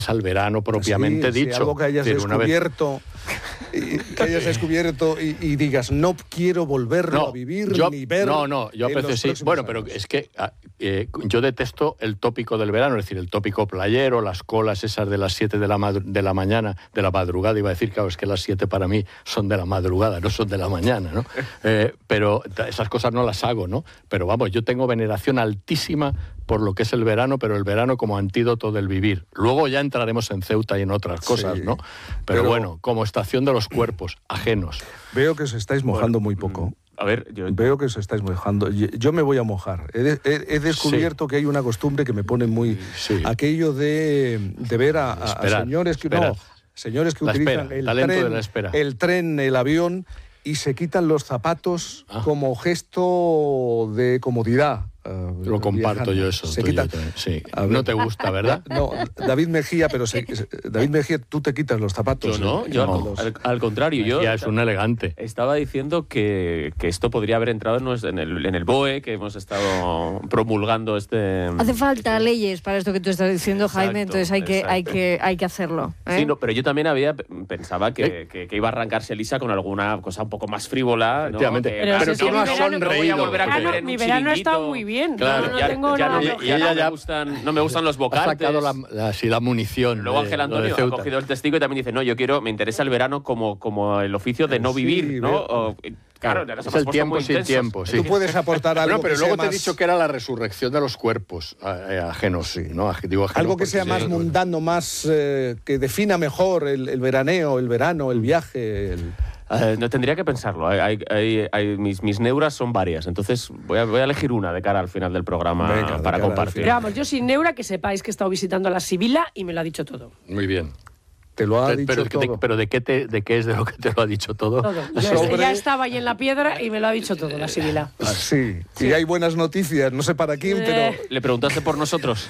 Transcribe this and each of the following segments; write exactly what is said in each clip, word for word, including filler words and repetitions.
al verano propiamente sí, dicho. Sí, algo que hayas Pero descubierto, vez... y, que hayas descubierto y, y digas, no quiero volverlo no, a vivir yo, ni ver. No, no, yo aprecio sí. Bueno, años. Pero es que eh, yo detesto el tópico del verano, es decir, el tópico playero, las colas esas de las siete de la, de la mañana, de la madrugada, iba a decir, claro, es que las siete para mí son de la madrugada, no son de la mañana, ¿no? Eh, pero esas cosas no las hago, ¿no? Pero vamos, yo tengo veneración altísima por lo que es el verano, pero el verano como antídoto del vivir. Luego ya entraremos en Ceuta y en otras cosas, sí, ¿no? Pero, pero bueno, como estación de los cuerpos ajenos. Veo que os estáis mojando bueno, muy poco. A ver, yo... Veo que os estáis mojando. Yo me voy a mojar. He, de, he, he descubierto sí. que hay una costumbre que me pone muy... Sí. Aquello de, de ver a, a, a señores que... No, señores que la utilizan espera, el, talento tren, de la espera. el tren, el avión, y se quitan los zapatos ah. como gesto de comodidad. Uh, Lo comparto yo eso. Se quita... sí. No te gusta, ¿verdad? No, David Mejía, pero se... David Mejía, tú te quitas los zapatos. Yo no, ¿eh? yo no. Los... al, al contrario. Yo ya es un elegante. Estaba diciendo que, que esto podría haber entrado en el, en el B O E, que hemos estado promulgando este... Hace falta este... leyes para esto que tú estás diciendo, Jaime, exacto, entonces hay que, hay que, hay que hacerlo. ¿eh? Sí, no, pero yo también había pensaba que, ¿Eh? que, que iba a arrancarse Elisa con alguna cosa un poco más frívola, ¿no? Que, pero pero tú no has sonreído. No verano, mi verano ha estado muy bien. Claro, no, no ya, tengo ya, nada. no, ya, no, me gustan, no me gustan los bocantes. Ha sacado la, la, sí, la munición. Luego Ángel Antonio ha cogido el testigo y también dice, no, yo quiero, me interesa el verano como, como el oficio de no vivir, sí, ¿no? O, claro, es el tiempo sin tiempo. Sí. Tú puedes aportar algo. No, pero que luego sea te más... he dicho que era la resurrección de los cuerpos eh, ajenos, sí, ¿no? Digo, ajeno algo que sea más bueno. mundano, más eh, que defina mejor el, el veraneo, el verano, el viaje. El... Uh, no tendría que pensarlo. Hay, hay, hay, mis, mis neuras son varias, entonces voy a, voy a elegir una de cara al final del programa. Venga, para compartir. Pero vamos, yo sin neura, que sepáis que he estado visitando a la Sibila y me lo ha dicho todo. Muy bien. Te lo ha pero, dicho pero, todo. De, pero de qué te, de qué es de lo que te lo ha dicho todo? Todo. Sobre... Ya estaba ahí en la piedra y me lo ha dicho todo la Sibila. Ah, sí. sí, y hay buenas noticias, no sé para quién, eh... pero... ¿Le preguntaste por nosotros?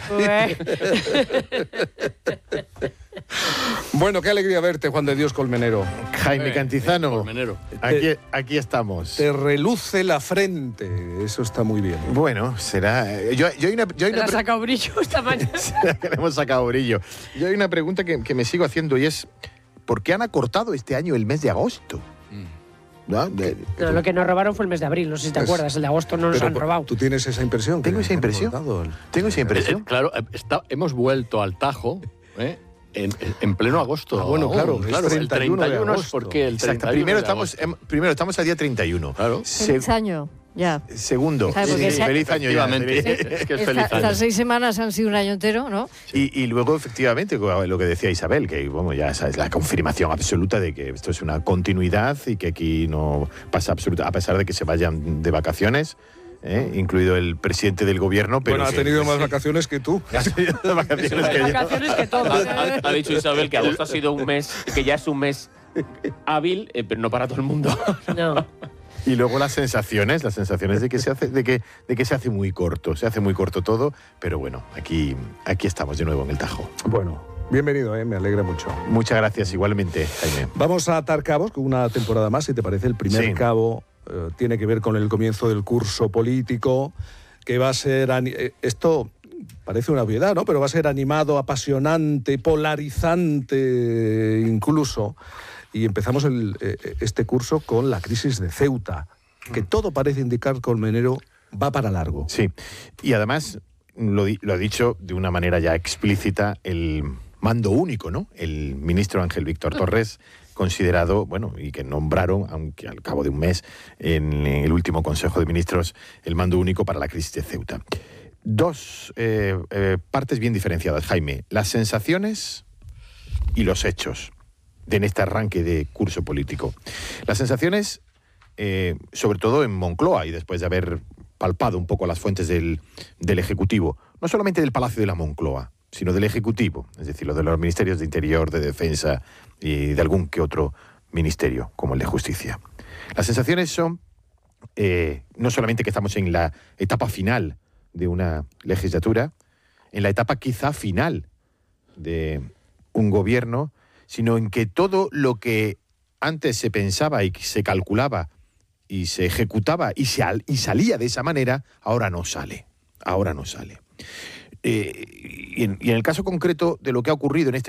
Bueno, qué alegría verte, Juan de Dios Colmenero. Jaime eh, Cantizano, Colmenero. Aquí, aquí estamos. Te reluce la frente, eso está muy bien. Bueno, será... Yo, yo hay una, yo hay una una pre... sacado brillo esta mañana. Le hemos sacado brillo. Yo hay una pregunta que, que me sigo haciendo y es, ¿por qué han acortado este año el mes de agosto? Mm. ¿No? De, no, tú... lo que nos robaron fue el mes de abril, no sé si te pues, acuerdas, el de agosto no nos pero, han robado. ¿Tú tienes esa impresión? ¿Tengo esa impresión? ¿Tengo esa impresión? Eh, claro, está, hemos vuelto al Tajo, ¿eh? En, en pleno agosto. Ah, bueno, claro, oh, claro, treinta y uno el treinta y uno de es porque el Exacto, primero estamos, en, primero estamos al día treinta y uno. Claro. Feliz Se, año, ya. Segundo, sí, sí, feliz año ya. Es que es feliz año. Estas seis semanas han sido un año entero, ¿no? Y, y luego, efectivamente, lo que decía Isabel, que bueno, ya esa es la confirmación absoluta de que esto es una continuidad y que aquí no pasa absoluta, a pesar de que se vayan de vacaciones. ¿Eh? Incluido el presidente del gobierno. Pero bueno, ha tenido más vacaciones que tú. Ha tenido más vacaciones que, vacaciones que todo. Ha, ha, ha dicho Isabel que agosto ha sido un mes, que ya es un mes hábil, eh, pero no para todo el mundo. No. Y luego las sensaciones, las sensaciones de que se hace, de que, de que se hace muy corto, se hace muy corto todo, pero bueno, aquí, aquí estamos de nuevo en el Tajo. Bueno. Bienvenido, ¿eh? Me alegra mucho. Muchas gracias, igualmente, Jaime. Vamos a atar cabos con una temporada más, si te parece. El primer sí. cabo eh, tiene que ver con el comienzo del curso político, que va a ser... Eh, esto parece una obviedad, ¿no? Pero va a ser animado, apasionante, polarizante incluso. Y empezamos el, eh, este curso con la crisis de Ceuta, que todo parece indicar, Colmenero, va para largo. Sí, y además lo, lo ha dicho de una manera ya explícita el... mando único, ¿no? El ministro Ángel Víctor Torres, considerado, bueno, y que nombraron, aunque al cabo de un mes, en el último Consejo de Ministros, el mando único para la crisis de Ceuta. Dos eh, eh, partes bien diferenciadas, Jaime. Las sensaciones y los hechos de en este arranque de curso político. Las sensaciones, eh, sobre todo en Moncloa, y después de haber palpado un poco las fuentes del, del Ejecutivo, no solamente del Palacio de la Moncloa, sino del Ejecutivo, es decir, lo de los ministerios de Interior, de Defensa y de algún que otro ministerio, como el de Justicia. Las sensaciones son eh, no solamente que estamos en la etapa final de una legislatura, en la etapa quizá final de un gobierno, sino en que todo lo que antes se pensaba y se calculaba y se ejecutaba y, se, y salía de esa manera, ahora no sale, ahora no sale. Eh, y, en, y en el caso concreto de lo que ha ocurrido en este